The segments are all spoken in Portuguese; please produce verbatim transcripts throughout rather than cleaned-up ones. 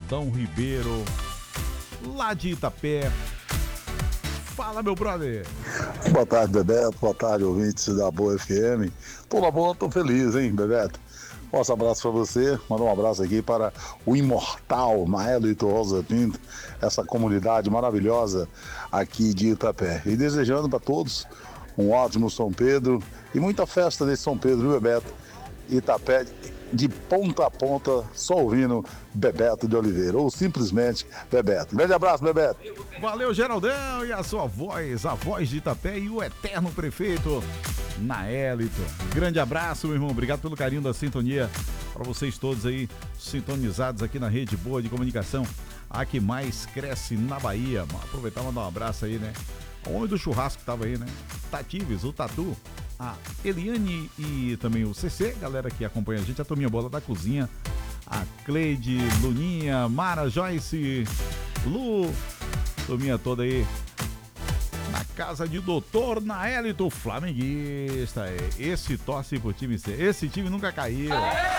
Aldão Ribeiro, lá de Itapé. Fala, meu brother. Boa tarde, Bebeto. Boa tarde, ouvintes da Boa F M. Tô na boa, tô feliz, hein, Bebeto? Nosso abraço para você. Mandar um abraço aqui para o imortal Naelito Rosa Pinto, essa comunidade maravilhosa aqui de Itapé. E desejando para todos um ótimo São Pedro e muita festa desse São Pedro, viu, Bebeto? Itapé de ponta a ponta, só ouvindo Bebeto de Oliveira, ou simplesmente Bebeto. Grande abraço, Bebeto. Valeu, Geraldão, e a sua voz, a voz de Itapé e o eterno prefeito Naelito. Grande abraço, meu irmão, obrigado pelo carinho da sintonia, para vocês todos aí sintonizados aqui na Rede Boa de Comunicação, a que mais cresce na Bahia. Aproveitar e mandar um abraço aí, né? O homem do churrasco que tava aí, né? Tatives, o Tatu, a Eliane e também o C C, galera que acompanha a gente, a turminha bola da cozinha, a Cleide, Luninha, Mara, Joyce, Lu, turminha toda aí na casa de doutor Naelito, flamenguista. Esse torce pro time C, esse time nunca caiu.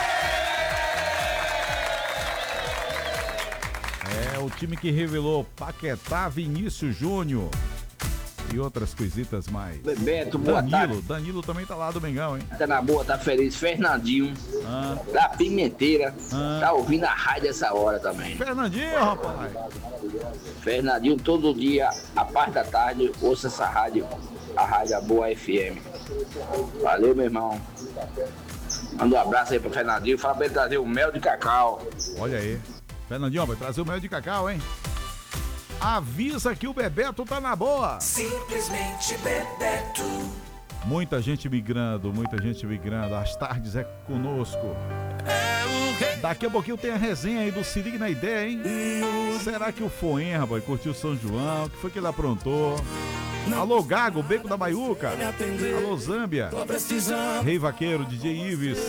É o time que revelou Paquetá, Vinícius Júnior e outras coisitas mais. Bebeto, boa Danilo, tarde. Danilo também tá lá do Mengão, hein? Tá na boa, tá feliz. Fernandinho, Ah. da Pimenteira, Ah. tá ouvindo a rádio essa hora também. Fernandinho, rapaz. Fernandinho, todo dia, a parte da tarde, ouça essa rádio, a rádio a Boa F M. Valeu, meu irmão. Manda um abraço aí pro Fernandinho, fala pra ele trazer o mel de cacau. Olha aí. Fernandinho, vai trazer o mel de cacau, hein? Avisa que o Bebeto tá na boa. Simplesmente Bebeto. Muita gente migrando, muita gente migrando. As tardes é conosco. Daqui a pouquinho tem a resenha aí do Se Liga na Ideia, hein? Será que o Foen, rapaz, curtiu São João? O que foi que ele aprontou? Alô, Gago, Beco da Baiuca. Alô, Zâmbia. Rei Vaqueiro, D J Ives.